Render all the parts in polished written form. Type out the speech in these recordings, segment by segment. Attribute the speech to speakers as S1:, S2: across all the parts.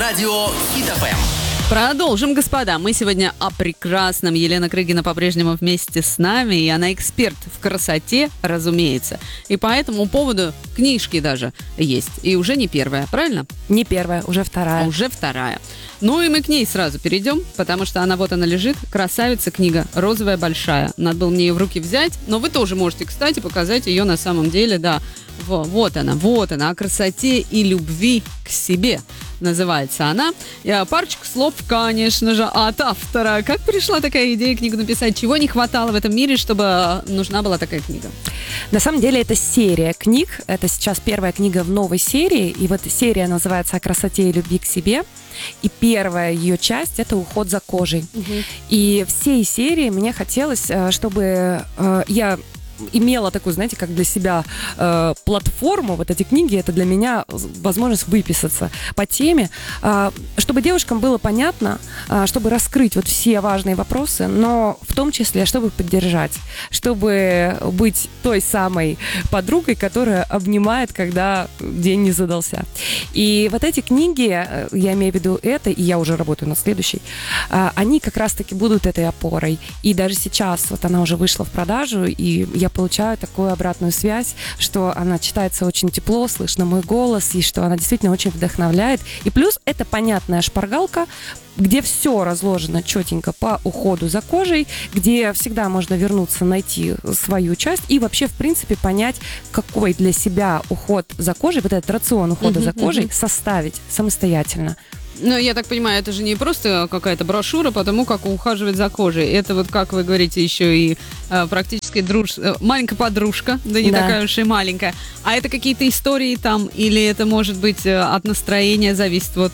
S1: Радио Хит ФМ.
S2: Продолжим, господа. Мы сегодня о прекрасном. Елена Крыгина по-прежнему вместе с нами, и она эксперт в красоте, разумеется. И по этому поводу книжки даже есть. И уже не первая, правильно?
S3: Не первая, уже вторая.
S2: Уже вторая. Ну и мы к ней сразу перейдем, потому что она лежит. Красавица книга, розовая большая. Надо было мне ее в руки взять, но вы тоже можете, кстати, показать ее на самом деле, да. Вот она, о красоте и любви к себе называется она. Парочка слов, конечно же, от автора. Как пришла такая идея книгу написать? Чего не хватало в этом мире, чтобы нужна была такая книга?
S3: На самом деле это серия книг. Это сейчас первая книга в новой серии. И вот серия называется «О красоте и любви к себе». И первая ее часть – это уход за кожей. И всей серии мне хотелось, чтобы я имела такую, знаете, как для себя платформу. Вот эти книги – это для меня возможность выписаться по теме, чтобы девушкам было понятно, чтобы раскрыть вот все важные вопросы, но в том числе, чтобы поддержать, чтобы быть той самой подругой, которая обнимает, когда день не задался. И вот эти книги, я имею в виду это, и я уже работаю над следующей, они как раз-таки будут этой опорой. И даже сейчас вот она уже вышла в продажу, и я получаю такую обратную связь, что она читается очень тепло, слышно мой голос, и что она действительно очень вдохновляет. И плюс это понятная шпаргалка, где все разложено четенько по уходу за кожей, где всегда можно вернуться, найти свою часть и вообще, в принципе, понять, какой для себя уход за кожей, вот этот рацион ухода за кожей составить самостоятельно.
S2: Ну, я так понимаю, это же не просто какая-то брошюра по тому, как ухаживать за кожей. Это вот, как вы говорите, еще и практически маленькая подружка, да не такая уж и маленькая. А это какие-то истории там, или это может быть от настроения зависит? Вот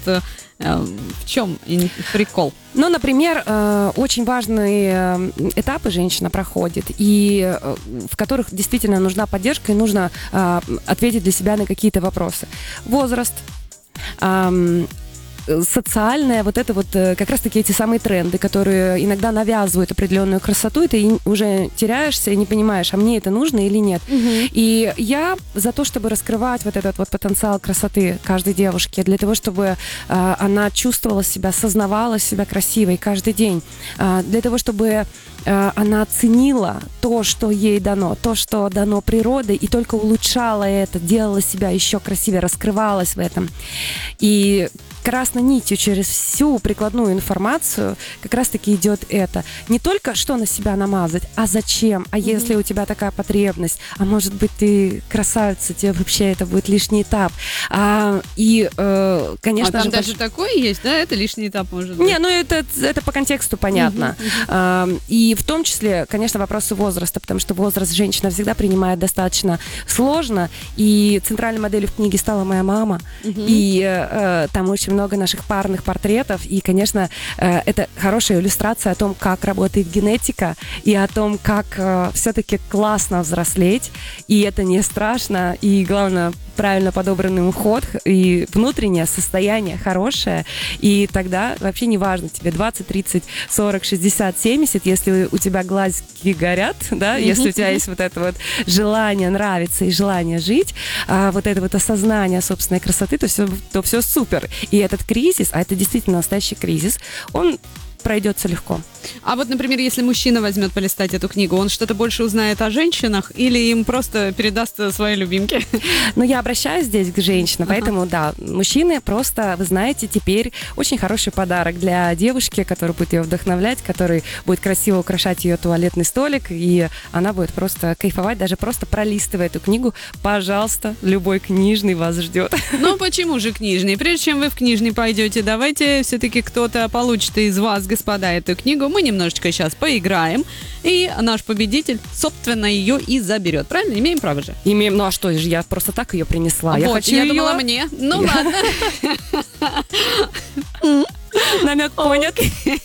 S2: в чем прикол?
S3: Ну, например, очень важные этапы женщина проходит, и в которых действительно нужна поддержка, и нужно ответить для себя на какие-то вопросы. Возраст, социальное, вот это вот как раз-таки эти самые тренды, которые иногда навязывают определенную красоту, и ты уже теряешься и не понимаешь, а мне это нужно или нет. И я за то, чтобы раскрывать вот этот вот потенциал красоты каждой девушки, для того, чтобы она чувствовала себя, осознавала себя красивой каждый день, для того, чтобы она ценила то, что ей дано, то, что дано природой, и только улучшала это, делала себя еще красивее, раскрывалась в этом. И красной нитью через всю прикладную информацию как раз-таки идет это. Не только что на себя намазать, а зачем, а если у тебя такая потребность, а может быть ты красавица, тебе вообще это будет лишний этап. Конечно
S2: там
S3: же...
S2: даже такое есть, да? Это лишний этап может быть?
S3: Не, ну это по контексту понятно. И в том числе, конечно, вопросы возраста, потому что возраст женщина всегда принимает достаточно сложно, и центральной моделью в книге стала моя мама, и там очень много наших парных портретов, и, конечно, это хорошая иллюстрация о том, как работает генетика, и о том, как все-таки классно взрослеть, и это не страшно, и, главное, правильно подобранный уход, и внутреннее состояние хорошее, и тогда вообще не важно, тебе 20, 30, 40, 60, 70, если у тебя глазки горят, да, если у тебя есть вот это вот желание нравиться и желание жить, вот это вот осознание собственной красоты, то все супер. И этот кризис, а это действительно настоящий кризис, он пройдется легко.
S2: А вот, например, если мужчина возьмет полистать эту книгу, он что-то больше узнает о женщинах или им просто передаст свои любимки?
S3: Ну, я обращаюсь здесь к женщинам, поэтому, да, мужчины просто, вы знаете, теперь очень хороший подарок для девушки, который будет ее вдохновлять, который будет красиво украшать ее туалетный столик, и она будет просто кайфовать, даже просто пролистывая эту книгу. Пожалуйста, любой книжный вас ждет.
S2: Ну, почему же книжный? Прежде чем вы в книжный пойдете, давайте все-таки кто-то получит из вас, господа, эту книгу. Мы немножечко сейчас поиграем, и наш победитель, собственно, ее и заберет. Правильно? Имеем право же?
S3: Имеем. Ну, а что же, я просто так ее принесла.
S2: Я думала мне. Ну, ладно.
S3: Намек понят.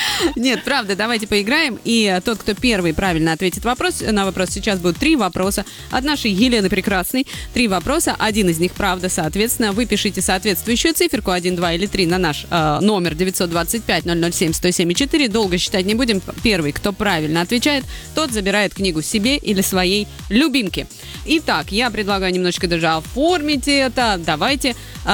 S2: Нет, правда, давайте поиграем. И тот, кто первый правильно ответит на вопрос, сейчас будут 3 вопроса от нашей Елены Прекрасной. 3 вопроса, один из них правда, соответственно. Вы пишите соответствующую циферку 1, 2 или 3 на наш номер 925-007-107-4. Долго считать не будем. Первый, кто правильно отвечает, тот забирает книгу себе или своей любимке. Итак, я предлагаю немножечко даже оформить это. Давайте.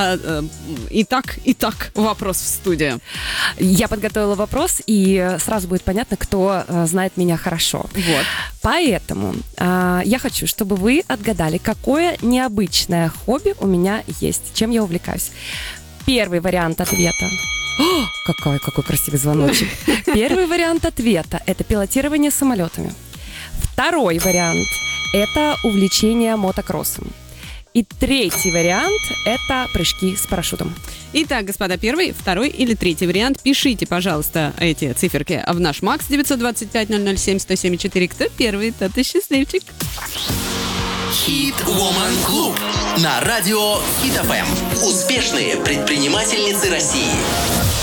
S2: Итак, вопрос в студию.
S3: Я подготовила вопрос, и сразу будет понятно, кто знает меня хорошо.
S2: Вот.
S3: Поэтому я хочу, чтобы вы отгадали, какое необычное хобби у меня есть, чем я увлекаюсь. Первый вариант ответа. Какой красивый звоночек. Первый вариант ответа – это пилотирование самолетами. Второй вариант – это увлечение мотокроссом. И третий вариант – это прыжки с парашютом.
S2: Итак, господа, первый, второй или третий вариант. Пишите, пожалуйста, эти циферки в наш МАКС 925-007-107-4. Кто первый, тот и счастливчик.
S1: Hit Woman Club на радио Hit FM. Успешные предпринимательницы России.